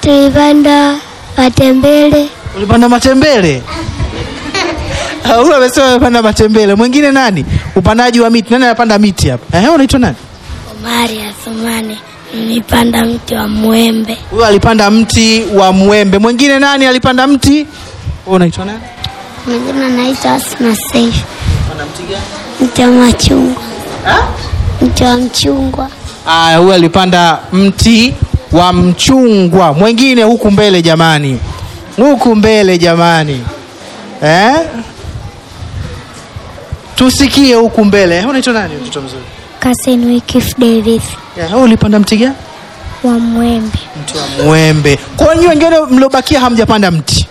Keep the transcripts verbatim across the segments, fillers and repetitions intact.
Tulipanda matembele. Ulipanda matembele? Huyu amesema amepanda matembele. Mwingine nani? Upandaji wa miti. Nani anapanda miti hapa? Eh, unaitwa nani? Omari Athumani. Nilipanda mti wa mwembe. Huyu alipanda mti wa mwembe. Mwingine nani alipanda mti? Wewe unaitwa nani? Mwingine anaitwa Asma Saif. Panda mti gani? Mti wa machungwa. Ha? Mti wa mchungwa. Ah, huyu alipanda mti wa mchungwa. Mwingine huku mbele jamani. Huku mbele jamani. Eh? Tusikie huku mbele. Unaitwa nani mtoto mzuri? Kasen Wikif Davis. Ya, wewe ulipanda mti gani? Wa mwembe. Mti wa mwembe. Kwa hiyo wengine mliobakia hamjapanda mti.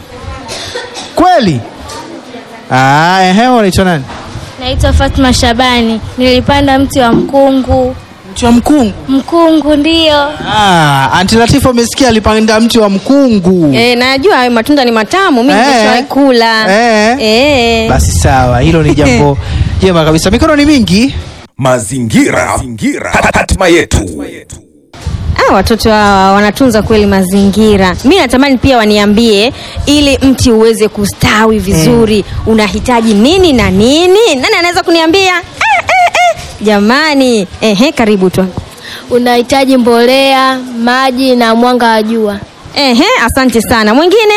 Kweli? Ah, ehe, unaitwa nani? Naitwa Fatma Shabani. Nilipanda mti wa mkungu. Mti wa mkungu? Mkungu ndio. Ah, Aunti Latifa umesikia alipanda mti wa mkungu. Eh, najua hayo matunda ni matamu, mimi nimeshawahi kula. Eh. Eh. Basi sawa, hilo ni jambo jema kabisa. Mikono ni mingi. Mazingira, mazingira. Hatima yetu. Ah, watoto hawa wanatunza kweli mazingira. Mimi natamani pia waniambie ili mti uweze kustawi vizuri mm. unahitaji nini na nini? Nani anaweza kuniambia? Eh, eh, eh. Jamani, ehe, karibu tu. Unahitaji mbolea, maji na mwanga wa jua. Ehe, asante sana. Mwingine?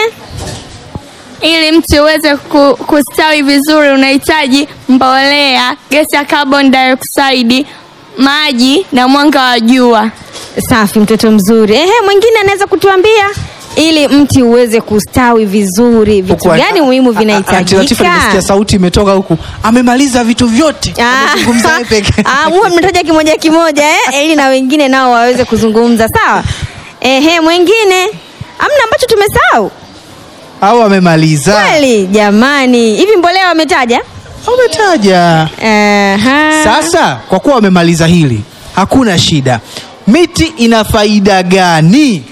Ili mti uweze ku, kustawi vizuri unahitaji mbolea, gesi ya carbon dioxide, maji na mwanga wa jua. Safi, mtoto mzuri. Ehe, mwingine anaweza kutuambia ili mti uweze kustawi vizuri vitu gani muhimu vinahitajika? Latifa, nimesikia sauti imetoka huku. Amemaliza vitu vyote. Amezungumza yeye peke. Ah, muwe mnataja kimoja kimoja eh ili na wengine nao waweze kuzungumza, sawa? Ehe, mwingine? Amna ambacho tumesahau? Au amemaliza? Kweli, jamani. Hivi mbolea wametaja? Wametaja. Aha. Sasa kwa kuwa wamemaliza hili, hakuna shida. Miti ina faida gani?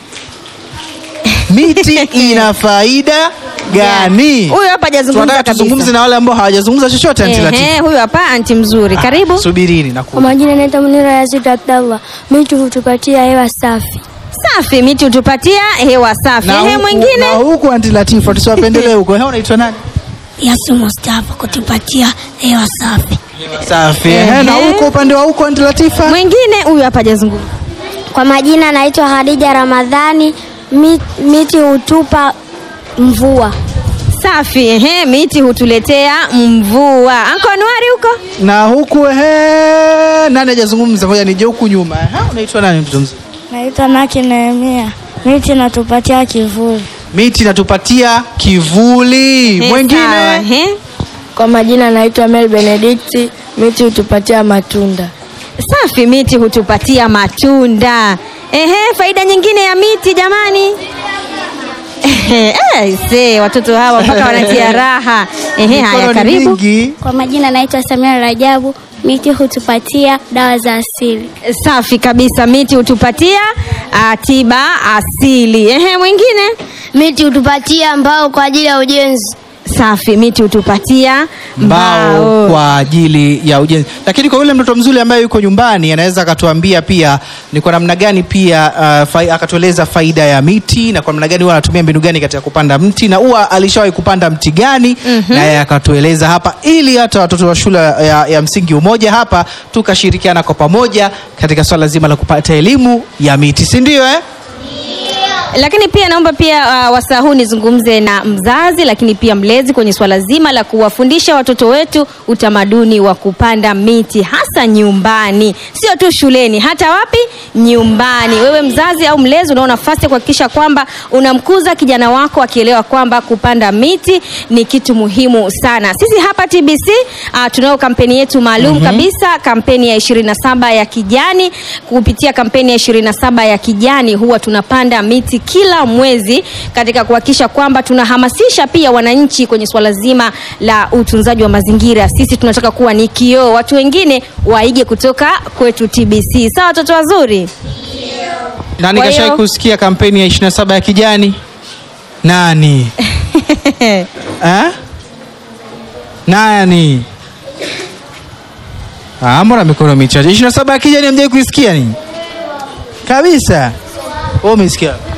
Miti ina faida gani? Huyu hapa hajazungumza kabisa. Tuzungumze na wale ambao hawajazungumza chochote. Aunti Latifa. Eh, huyu hapa anti mzuri. Karibu. Ah, subirini na kwa majina naitwa Munira Yazid Abdallah. Miti hutupatia hewa safi. Safi, miti hutupatia hewa safi. Ehe, mwingine? Na huku Aunti Latifa tusiwapendelee huko. Ehe, unaitwa nani? Yasu Mustafa, kutupatia hewa safi. Hewa safi. Ehe, na huko upande wa huko Aunti Latifa? Mwingine huyu hapa hajazungumza. Kwa majina naitwa Hadija Ramadhani. Miti hutupa mvua. Safi, ehe, miti hutuletea mvua. Anko Anuari huko? Na huku ehe, nani hajazungumza? Ngoja nije huku nyuma. Ehe, unaitwa nani mtoto mzuri? Naitwa Naki Nehemia. Miti inatupatia kivuli. Miti inatupatia kivuli. Mwingine? Ehe. Kwa majina naitwa Mel Benedict. Miti hutupatia matunda. Safi, miti hutupatia matunda. Ehe, faida nyingine ya miti jamani? Eh, eh, watoto hawa mpaka wanatia raha. Ehe, haya karibu. Kwa majina naitwa Samia Rajabu. Miti hutupatia dawa za asili. Safi kabisa, miti hutupatia uh, tiba asili. Ehe, mwingine? Miti hutupatia mbao kwa ajili ya ujenzi. Safi, miti hutupatia mbao, mbao kwa ajili ya ujenzi. Lakini kwa yule mtoto mzuri ambaye yuko nyumbani anaweza akatuambia pia ni kwa namna gani pia uh, fai, akatueleza faida ya miti na kwa namna gani huwa anatumia mbinu gani katika kupanda mti na huwa alishawahi kupanda mti gani mm-hmm. na yeye akatueleza hapa ili hata watoto wa shule ya, ya msingi Umoja hapa tukashirikiana kwa pamoja katika swala zima la kupata elimu ya miti, si ndio eh? Lakini pia naomba pia uh, wasaa huu nizungumze na mzazi lakini pia mlezi kwenye swala zima la kuwafundisha watoto wetu utamaduni wa kupanda miti hasa nyumbani. Sio tu shuleni, hata wapi? Nyumbani. Wewe mzazi au mlezi unao nafasi ya kuhakikisha kwamba unamkuza kijana wako akielewa kwamba kupanda miti ni kitu muhimu sana. Sisi hapa T B C uh, tunao kampeni yetu maalum mm-hmm. kabisa, kampeni ya ishirini na saba ya kijani. Kupitia kampeni ya ishirini na saba ya kijani huwa tunapanda miti kila mwezi katika kuhakikisha kwamba tunahamasisha pia wananchi kwenye swala zima la utunzaji wa mazingira. Sisi tunataka kuwa ni kioo, watu wengine waige kutoka kwetu T B C. Sawa watoto wazuri? Nani kashawahi kusikia kampeni ya ishirini na saba ya kijani? Nani? Eh? Nani? Ah, mbona mikono michache? ishirini na saba ya kijani hamjawahi kusikia nini? Kabisa. Wewe umesikia?